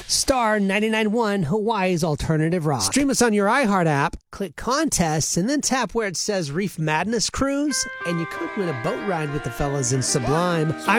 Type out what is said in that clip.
Star 99.1 Hawaii's alternative rock. Stream us on your iHeart app, click contests, and then tap where it says Reef Madness Cruise, and you could win a boat ride with the fellas in Sublime.